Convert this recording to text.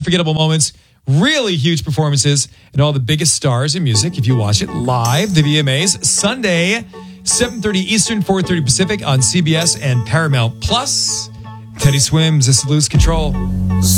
unforgettable moments, really huge performances, and all the biggest stars in music. If you watch it live, the VMAs, Sunday, 7:30 Eastern, 4:30 Pacific on CBS and Paramount Plus. Teddy Swims, this is Lose Control.